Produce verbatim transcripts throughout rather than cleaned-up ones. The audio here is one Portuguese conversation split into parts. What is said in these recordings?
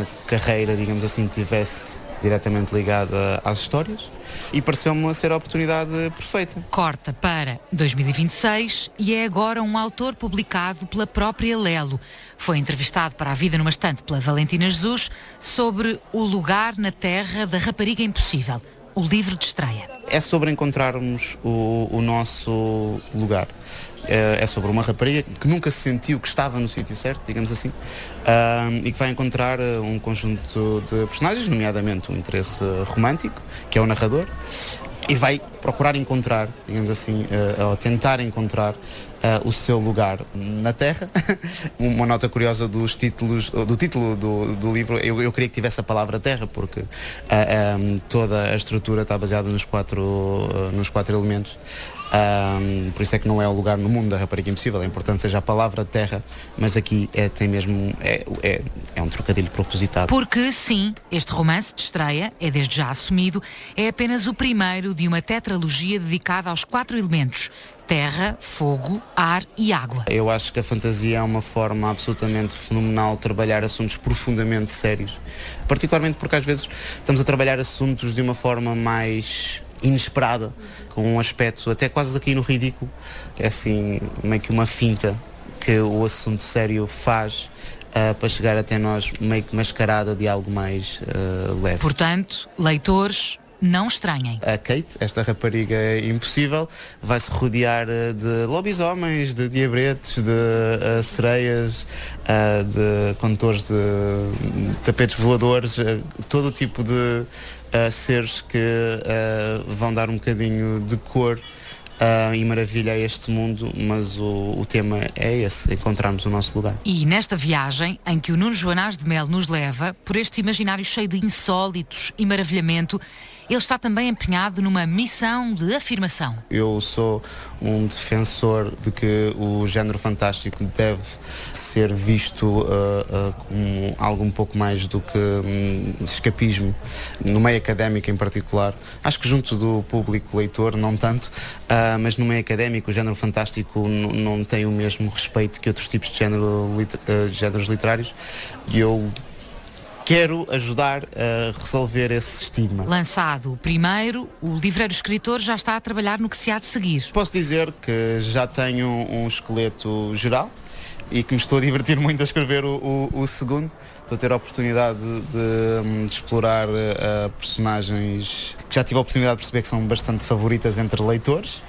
carreira, digamos assim, tivesse diretamente ligada às histórias, e pareceu-me ser a oportunidade perfeita. Corta para dois mil e vinte e seis e é agora um autor publicado pela própria Lelo. Foi entrevistado para A Vida numa Estante pela Valentina Jesus sobre o lugar na terra da rapariga impossível, o livro de estreia. É sobre encontrarmos o, o nosso lugar. É sobre uma rapariga que nunca se sentiu que estava no sítio certo, digamos assim, e que vai encontrar um conjunto de personagens, nomeadamente um interesse romântico, que é o narrador, e vai procurar encontrar, digamos assim, ou tentar encontrar o seu lugar na Terra. Uma nota curiosa dos títulos, do título do, do livro, eu, eu queria que tivesse a palavra Terra, porque toda a estrutura está baseada nos quatro, nos quatro elementos. Um, por isso é que não é o lugar no mundo da rapariga impossível. É importante seja a palavra terra, mas aqui é, tem mesmo, é, é, é um trocadilho propositado. Porque sim, este romance de estreia, é desde já assumido, é apenas o primeiro de uma tetralogia dedicada aos quatro elementos: terra, fogo, ar e água. Eu acho que a fantasia é uma forma absolutamente fenomenal de trabalhar assuntos profundamente sérios, particularmente porque às vezes estamos a trabalhar assuntos de uma forma mais inesperada, com um aspecto até quase aqui no ridículo, é assim meio que uma finta que o assunto sério faz uh, para chegar até nós meio que mascarada de algo mais uh, leve. Portanto, leitores, não estranhem. A Kate, esta rapariga impossível, vai se rodear de lobisomens, de diabretes, de uh, sereias, uh, de condutores de tapetes voadores, uh, todo o tipo de uh, seres que uh, vão dar um bocadinho de cor uh, e maravilha a este mundo, mas o, o tema é esse, encontrarmos o nosso lugar. E nesta viagem, em que o Nuno Joanás de Melo nos leva, por este imaginário cheio de insólitos e maravilhamento, ele está também empenhado numa missão de afirmação. Eu sou um defensor de que o género fantástico deve ser visto uh, uh, como algo um pouco mais do que um, escapismo, no meio académico em particular. Acho que junto do público leitor, não tanto, uh, mas no meio académico o género fantástico n- não tem o mesmo respeito que outros tipos de género liter- uh, géneros literários, e eu quero ajudar a resolver esse estigma. Lançado o primeiro, o livreiro escritor já está a trabalhar no que se há de seguir. Posso dizer que já tenho um esqueleto geral e que me estou a divertir muito a escrever o, o, o segundo. Estou a ter a oportunidade de, de, de explorar uh, personagens que já tive a oportunidade de perceber que são bastante favoritas entre leitores,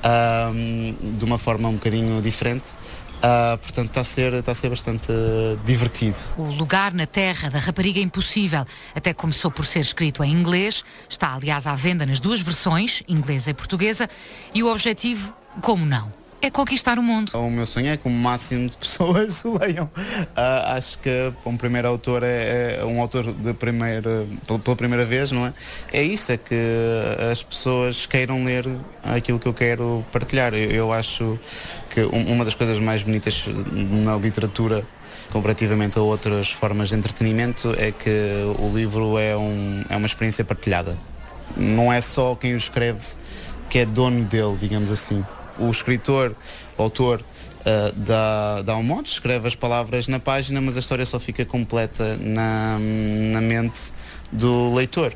uh, de uma forma um bocadinho diferente. Uh, portanto está a ser, está a ser bastante uh, divertido. O lugar na terra da rapariga impossível até começou por ser escrito em inglês, está aliás à venda nas duas versões, inglesa e portuguesa, e o objetivo, como não, é conquistar o mundo. O meu sonho é que o máximo de pessoas o leiam. Uh, acho que um primeiro autor é, é um autor de primeira, pela primeira vez, não é? É isso, é que as pessoas queiram ler aquilo que eu quero partilhar. Eu, eu acho que uma das coisas mais bonitas na literatura, comparativamente a outras formas de entretenimento, é que o livro é, um, é uma experiência partilhada. Não é só quem o escreve que é dono dele, digamos assim. O escritor, o autor, uh, dá, dá um monte, escreve as palavras na página, mas a história só fica completa na, na mente do leitor.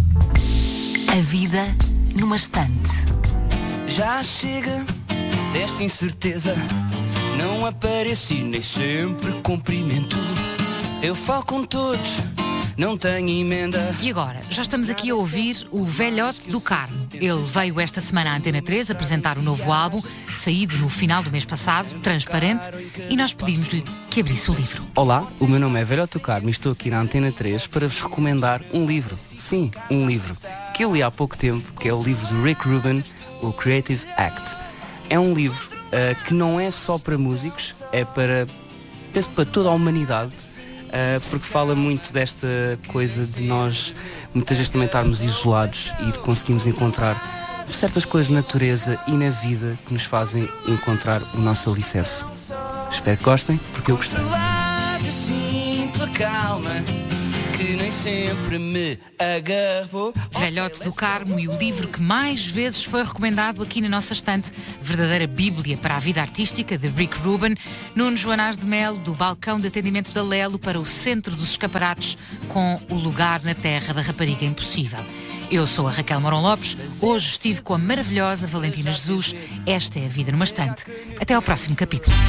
A vida numa estante. Já chega desta incerteza, não apareço e nem sempre cumprimento. Eu falo com todos, não tenho emenda. E agora, já estamos aqui a ouvir o velhote do Carmo. Ele veio esta semana à Antena três apresentar o novo álbum, saído no final do mês passado, Transparente, e nós pedimos-lhe que abrisse o livro. Olá, o meu nome é Velhote do Carmo e estou aqui na Antena três para vos recomendar um livro. Sim, um livro, que eu li há pouco tempo, que é o livro de Rick Rubin, o Creative Act. É um livro uh, que não é só para músicos, é para, penso, para toda a humanidade, uh, porque fala muito desta coisa de nós muitas vezes também estarmos isolados e de conseguirmos encontrar certas coisas na natureza e na vida que nos fazem encontrar o nosso alicerce. Espero que gostem, porque eu gostei. Sinto a calma que nem sempre me agarrou. Velhote do Carmo e o livro que mais vezes foi recomendado aqui na nossa estante, verdadeira bíblia para a vida artística, de Rick Rubin. Nuno Joanás de Melo, do balcão de atendimento da Lelo para o centro dos escaparates, com O Lugar na Terra da Rapariga Impossível. Eu sou a Raquel Mourão Lopes, hoje estive com a maravilhosa Valentina Jesus. Esta é a Vida numa Estante. Até ao próximo capítulo.